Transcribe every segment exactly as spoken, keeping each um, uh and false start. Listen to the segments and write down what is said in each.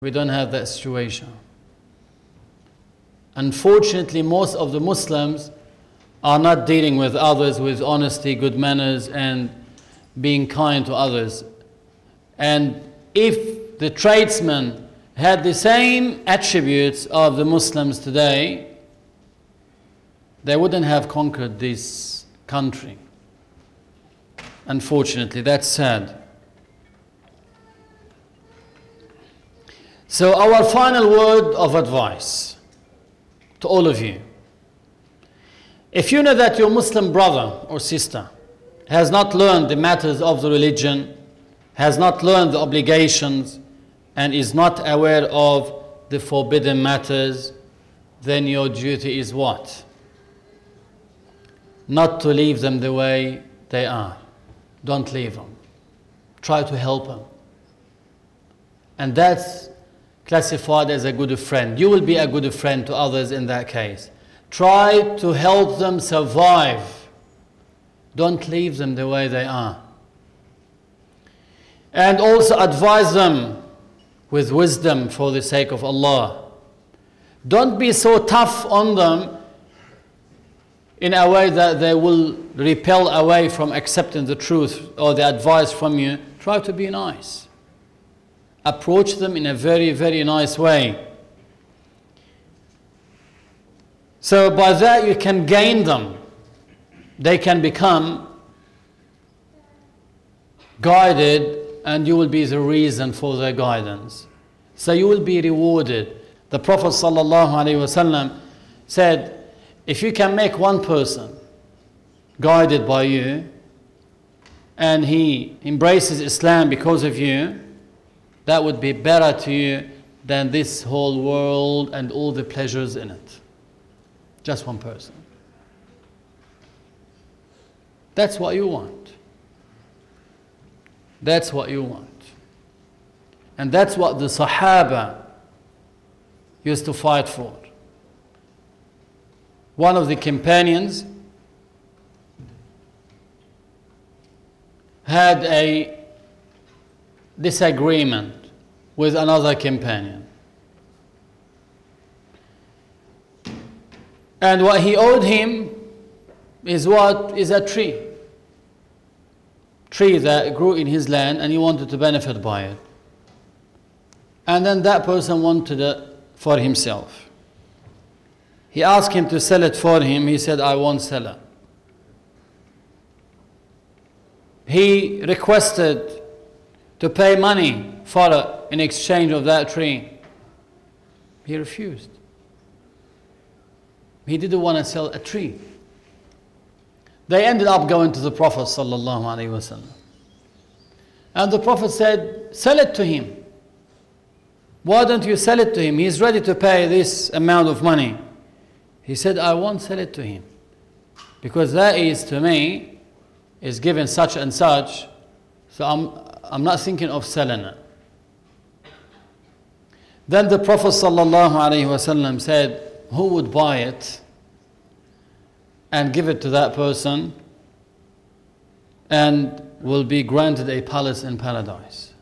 We don't have that situation. Unfortunately, most of the Muslims are not dealing with others with honesty, good manners, and being kind to others. And if the tradesmen had the same attributes of the Muslims today, they wouldn't have conquered this country. Unfortunately, that's sad. So our final word of advice to all of you. If you know that your Muslim brother or sister has not learned the matters of the religion, has not learned the obligations, and is not aware of the forbidden matters, then your duty is what? Not to leave them the way they are. Don't leave them. Try to help them. And that's classified as a good friend. You will be a good friend to others in that case. Try to help them survive. Don't leave them the way they are. And also advise them with wisdom for the sake of Allah. Don't be so tough on them in a way that they will repel away from accepting the truth or the advice from you. Try to be nice. Approach them in a very, very nice way. So by that you can gain them. They can become guided, and you will be the reason for their guidance. So you will be rewarded. The Prophet ﷺ said, if you can make one person guided by you, and he embraces Islam because of you, that would be better to you than this whole world and all the pleasures in it. Just one person. That's what you want. That's what you want. And that's what the Sahaba used to fight for. One of the companions had a disagreement with another companion. And what he owed him is what is a tree. Tree that grew in his land, and he wanted to benefit by it. And then that person wanted it for himself. He asked him to sell it for him. He said, I won't sell it. He requested to pay money for it in exchange of that tree. He refused. He didn't want to sell a tree. They ended up going to the Prophet sallallahu alaihi wasallam. And the Prophet said, sell it to him. Why don't you sell it to him? He's ready to pay this amount of money. He said, I won't sell it to him. Because that is, to me, is given such and such. So I'm, I'm not thinking of selling it. Then the Prophet sallallahu alaihi wasallam said, who would buy it and give it to that person and will be granted a palace in paradise?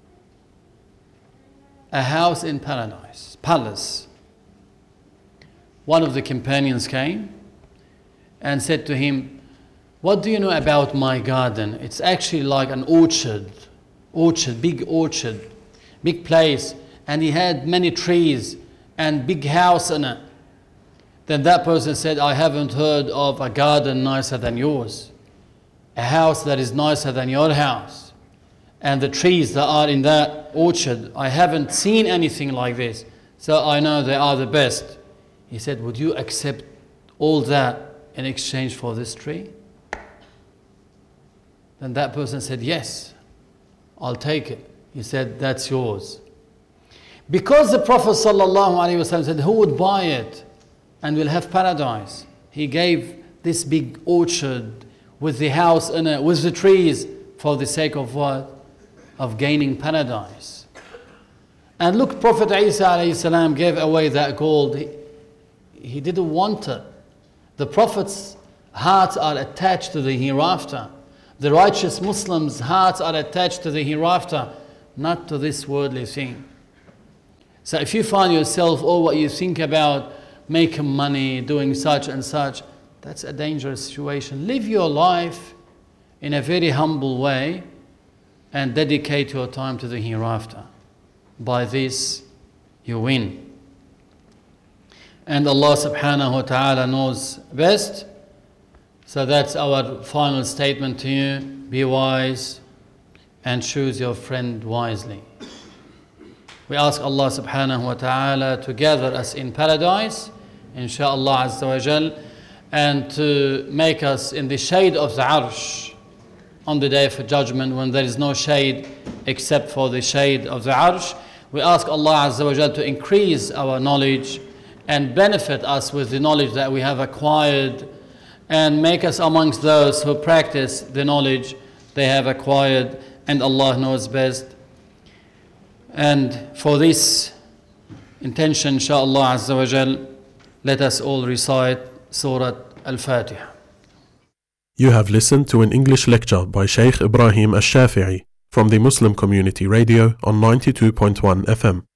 A house in paradise, palace. One of the companions came and said to him, what do you know about my garden? It's actually like an orchard, orchard, big orchard, big place, and he had many trees and big house in it. Then that person said, I haven't heard of a garden nicer than yours, a house that is nicer than your house, and the trees that are in that orchard, I haven't seen anything like this, so I know they are the best. He said, would you accept all that in exchange for this tree? Then that person said, yes, I'll take it. He said, that's yours. Because the Prophet ﷺ said, who would buy it and will have paradise? He gave this big orchard with the house in it, with the trees, for the sake of what? Of gaining paradise. And look, Prophet Isa alayhi salam gave away that gold. He, he didn't want it. The Prophet's hearts are attached to the hereafter. The righteous Muslims' hearts are attached to the hereafter, not to this worldly thing. So if you find yourself, or what you think about making money, doing such and such, that's a dangerous situation. Live your life in a very humble way and dedicate your time to the hereafter. By this, you win. And Allah subhanahu wa ta'ala knows best. So that's our final statement to you. Be wise and choose your friend wisely. We ask Allah subhanahu wa ta'ala to gather us in paradise, inshaAllah azza wa jal, and to make us in the shade of the arsh on the day of judgment, when there is no shade except for the shade of the arsh. We ask Allah azza wa jal to increase our knowledge and benefit us with the knowledge that we have acquired, and make us amongst those who practice the knowledge they have acquired, and Allah knows best. And for this intention, inshaAllah azza wa jal, let us all recite Surah Al-Fatiha. You have listened to an English lecture by Shaykh Ibrahim Al-Shafi'i from the Muslim Community Radio on ninety-two point one F M.